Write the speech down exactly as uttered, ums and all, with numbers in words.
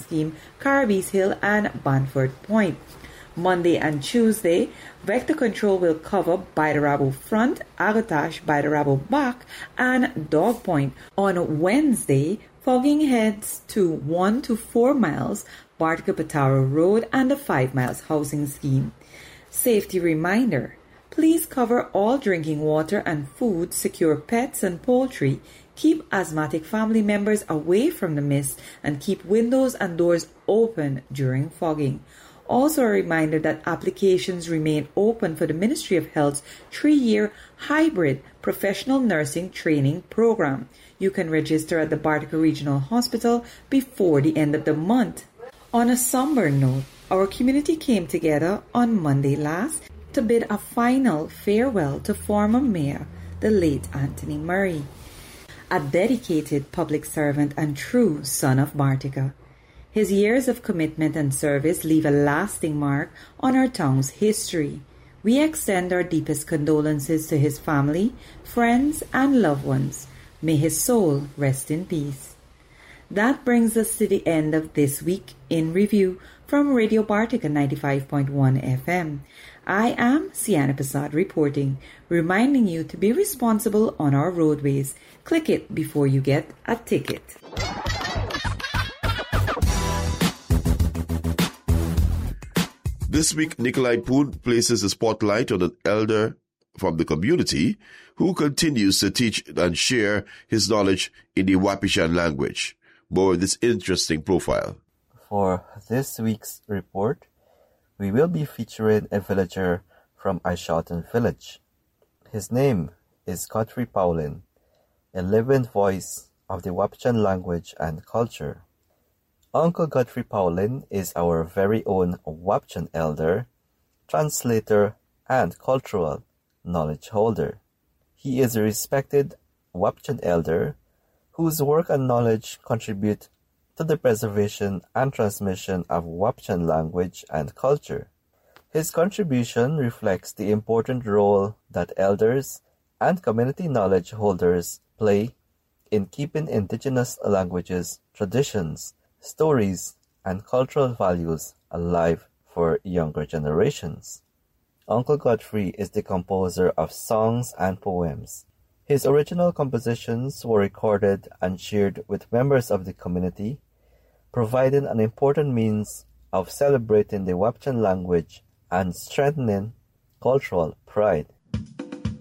Scheme, Caribbees Hill, and Banford Point. Monday and Tuesday, vector control will cover Baidarabo Front, Agotash, Baidarabo Back, and Dog Point. On Wednesday, fogging heads to one to four miles, Bartica-Pataro Road, and the five miles housing scheme. Safety reminder. Please cover all drinking water and food, secure pets and poultry, keep asthmatic family members away from the mist, and keep windows and doors open during fogging. Also a reminder that applications remain open for the Ministry of Health's three-year hybrid professional nursing training program. You can register at the Bartica Regional Hospital before the end of the month. On a somber note, our community came together on Monday last to bid a final farewell to former mayor, the late Anthony Murray, a dedicated public servant and true son of Bartica. His years of commitment and service leave a lasting mark on our town's history. We extend our deepest condolences to his family, friends, and loved ones. May his soul rest in peace. That brings us to the end of this week in review from Radio Bartica ninety-five point one F M. I am Sienna Prasad reporting, reminding you to be responsible on our roadways. Click it before you get a ticket. This week, Nikolai Poon places a spotlight on an elder from the community who continues to teach and share his knowledge in the Wapishan language. More of this interesting profile. For this week's report, we will be featuring a villager from Aishalton village. His name is Godfrey Paulin, a living voice of the Wapishan language and culture. Uncle Godfrey Paulin is our very own Wapishan elder, translator, and cultural knowledge holder. He is a respected Wapishan elder whose work and knowledge contribute to the preservation and transmission of Wapishan language and culture. His contribution reflects the important role that elders and community knowledge holders play in keeping indigenous languages, traditions, stories, and cultural values alive for younger generations. Uncle Godfrey is the composer of songs and poems. His original compositions were recorded and shared with members of the community, providing an important means of celebrating the Wapishan language and strengthening cultural pride.